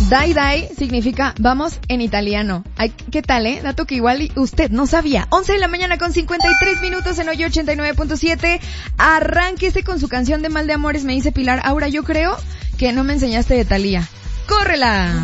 Dai dai significa vamos en italiano. Ay, ¿qué tal, Dato que igual usted no sabía. 11 de la mañana con 53 minutos en hoy 89.7. Arránquese con su canción de Mal de Amores, me dice Pilar. Aura, yo creo que no me enseñaste de Thalía. ¡Córrela!